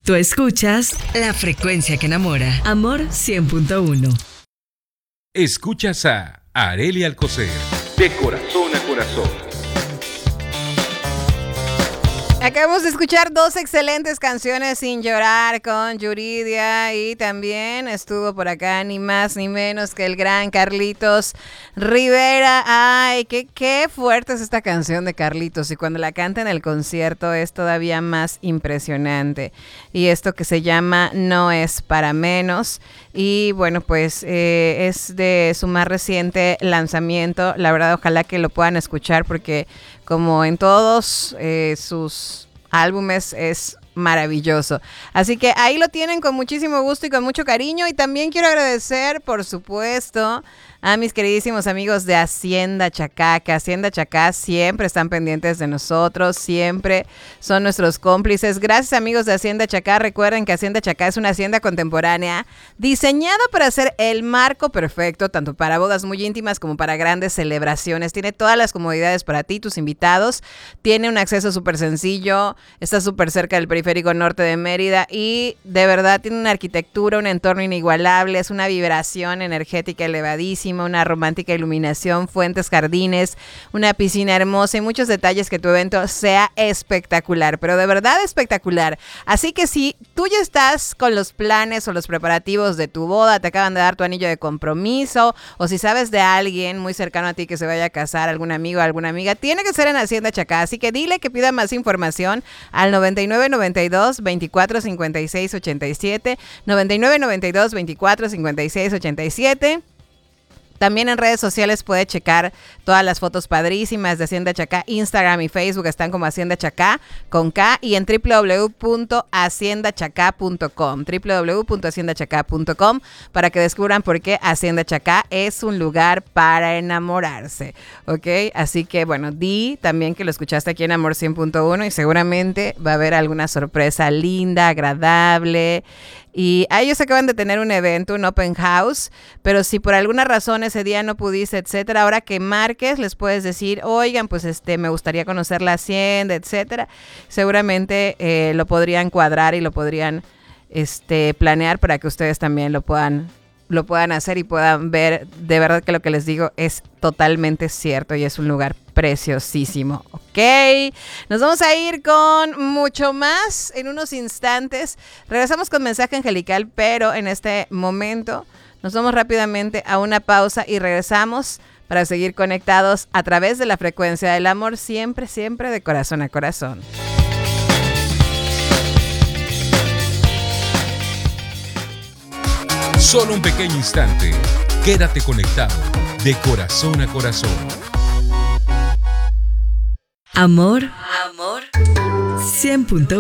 Tú escuchas La frecuencia que enamora. Amor 100.1. Escuchas a Arely Alcocer. De corazón a corazón. Acabamos de escuchar dos excelentes canciones, Sin Llorar con Yuridia, y también estuvo por acá ni más ni menos que el gran Carlitos Rivera. Ay, qué fuerte es esta canción de Carlitos, y cuando la canta en el concierto es todavía más impresionante. Y esto que se llama No es para menos, y bueno, pues es de su más reciente lanzamiento. La verdad, ojalá que lo puedan escuchar, porque como en todos sus álbumes es maravilloso. Así que ahí lo tienen con muchísimo gusto y con mucho cariño. Y también quiero agradecer, por supuesto, a mis queridísimos amigos de Hacienda Chacá, que Hacienda Chacá siempre están pendientes de nosotros, siempre son nuestros cómplices. Gracias, amigos de Hacienda Chacá. Recuerden que Hacienda Chacá es una hacienda contemporánea diseñada para ser el marco perfecto, tanto para bodas muy íntimas como para grandes celebraciones. Tiene todas las comodidades para ti, tus invitados. Tiene un acceso súper sencillo, está súper cerca del periférico norte de Mérida, y de verdad tiene una arquitectura, un entorno inigualable, es una vibración energética elevadísima, una romántica iluminación, fuentes, jardines, una piscina hermosa y muchos detalles que tu evento sea espectacular, pero de verdad espectacular. Así que si tú ya estás con los planes o los preparativos de tu boda, te acaban de dar tu anillo de compromiso, o si sabes de alguien muy cercano a ti que se vaya a casar, algún amigo o alguna amiga, tiene que ser en Hacienda Chacá. Así que dile que pida más información al 9992-245687, 9992-245687. También en redes sociales puede checar todas las fotos padrísimas de Hacienda Chacá. Instagram y Facebook están como Hacienda Chacá con K, y en www.haciendachacá.com, www.haciendachacá.com, para que descubran por qué Hacienda Chacá es un lugar para enamorarse, ¿ok? Así que bueno, di también que lo escuchaste aquí en Amor 100.1 y seguramente va a haber alguna sorpresa linda, agradable. Y ellos acaban de tener un evento, un open house, pero si por alguna razón ese día no pudiste, etcétera, ahora que marques les puedes decir, oigan, pues me gustaría conocer la hacienda, etcétera. Seguramente lo podrían cuadrar y lo podrían planear para que ustedes también lo puedan hacer y puedan ver. De verdad que lo que les digo es totalmente cierto y es un lugar preciosísimo. Ok, nos vamos a ir con mucho más en unos instantes. Regresamos con mensaje angelical, pero en este momento nos vamos rápidamente a una pausa y regresamos para seguir conectados a través de la frecuencia del amor, siempre, siempre de corazón a corazón. Solo un pequeño instante. Quédate conectado de corazón a corazón. Amor 100.1.